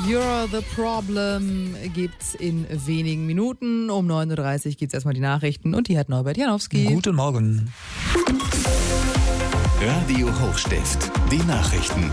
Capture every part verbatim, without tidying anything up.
You're the Problem gibt's in wenigen Minuten. Um neun Uhr dreißig gibt's erstmal die Nachrichten und die hat Norbert Janowski. Guten Morgen. Radio Hochstift, die Nachrichten.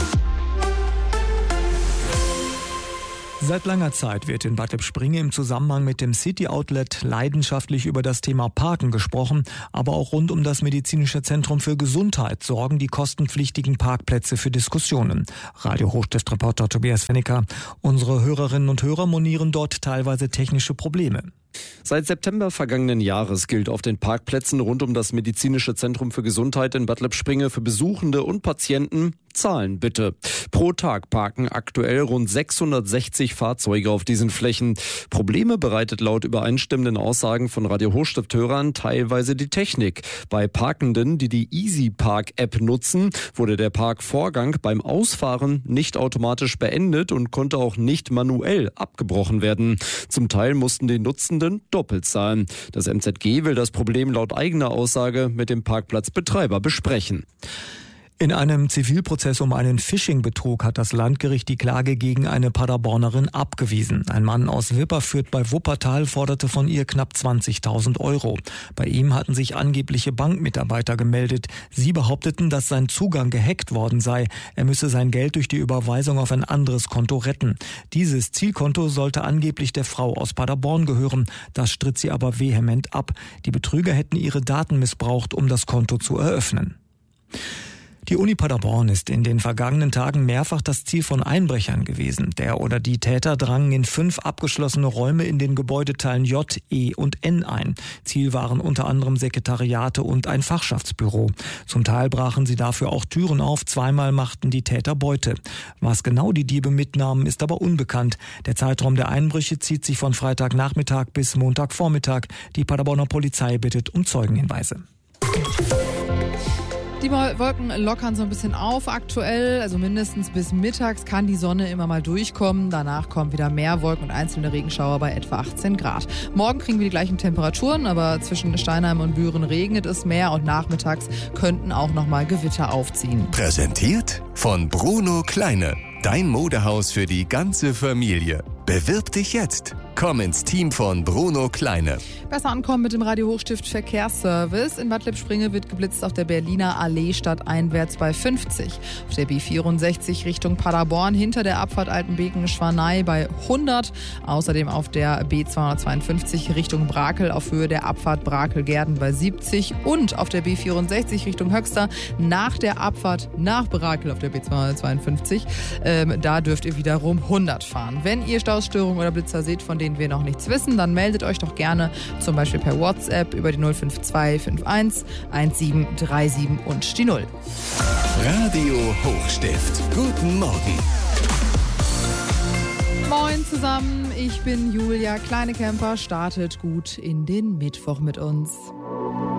Seit langer Zeit wird in Bad Lippspringe im Zusammenhang mit dem City Outlet leidenschaftlich über das Thema Parken gesprochen, aber auch rund um das Medizinische Zentrum für Gesundheit sorgen die kostenpflichtigen Parkplätze für Diskussionen. Radio Hochstift-Reporter Tobias Fennicker. Unsere Hörerinnen und Hörer monieren dort teilweise technische Probleme. Seit September vergangenen Jahres gilt auf den Parkplätzen rund um das Medizinische Zentrum für Gesundheit in Bad Lippspringe für Besuchende und Patienten: Zahlen bitte. Pro Tag parken aktuell rund sechshundertsechzig Fahrzeuge auf diesen Flächen. Probleme bereitet laut übereinstimmenden Aussagen von Radio Hochstift-Hörern teilweise die Technik. Bei Parkenden, die die Easy Park App nutzen, wurde der Parkvorgang beim Ausfahren nicht automatisch beendet und konnte auch nicht manuell abgebrochen werden. Zum Teil mussten die Nutzenden doppelt zahlen. Das M Z G will das Problem laut eigener Aussage mit dem Parkplatzbetreiber besprechen. In einem Zivilprozess um einen Phishing-Betrug hat das Landgericht die Klage gegen eine Paderbornerin abgewiesen. Ein Mann aus Wipperfürth bei Wuppertal forderte von ihr knapp zwanzigtausend Euro. Bei ihm hatten sich angebliche Bankmitarbeiter gemeldet. Sie behaupteten, dass sein Zugang gehackt worden sei. Er müsse sein Geld durch die Überweisung auf ein anderes Konto retten. Dieses Zielkonto sollte angeblich der Frau aus Paderborn gehören. Das stritt sie aber vehement ab. Die Betrüger hätten ihre Daten missbraucht, um das Konto zu eröffnen. Die Uni Paderborn ist in den vergangenen Tagen mehrfach das Ziel von Einbrechern gewesen. Der oder die Täter drangen in fünf abgeschlossene Räume in den Gebäudeteilen J, E und N ein. Ziel waren unter anderem Sekretariate und ein Fachschaftsbüro. Zum Teil brachen sie dafür auch Türen auf, zweimal machten die Täter Beute. Was genau die Diebe mitnahmen, ist aber unbekannt. Der Zeitraum der Einbrüche zieht sich von Freitagnachmittag bis Montagvormittag. Die Paderborner Polizei bittet um Zeugenhinweise. Die Wolken lockern so ein bisschen auf aktuell, also mindestens bis mittags kann die Sonne immer mal durchkommen. Danach kommen wieder mehr Wolken und einzelne Regenschauer bei etwa achtzehn Grad. Morgen kriegen wir die gleichen Temperaturen, aber zwischen Steinheim und Büren regnet es mehr und nachmittags könnten auch nochmal Gewitter aufziehen. Präsentiert von Bruno Kleine, dein Modehaus für die ganze Familie. Bewirb dich jetzt. Komm ins Team von Bruno Kleine. Besser ankommen mit dem Radio Hochstift Verkehrsservice. In Bad Lippspringe wird geblitzt auf der Berliner Allee stadteinwärts bei fünfzig. Auf der B vierundsechzig Richtung Paderborn hinter der Abfahrt Altenbeken-Schwanei bei hundert. Außerdem auf der B zweihundertzweiundfünfzig Richtung Brakel auf Höhe der Abfahrt Brakel-Gerden bei siebzig. Und auf der B vierundsechzig Richtung Höxter nach der Abfahrt nach Brakel auf der B zweihundertzweiundfünfzig. Ähm, da dürft ihr wiederum hundert fahren. Wenn ihr Stausstörungen oder Blitzer seht, von denen wir noch nichts wissen, dann meldet euch doch gerne zum Beispiel per WhatsApp über die null fünf zwei fünf eins eins sieben drei sieben und die null. Radio Hochstift. Guten Morgen. Moin zusammen, ich bin Julia Kleinekemper. Startet gut in den Mittwoch mit uns.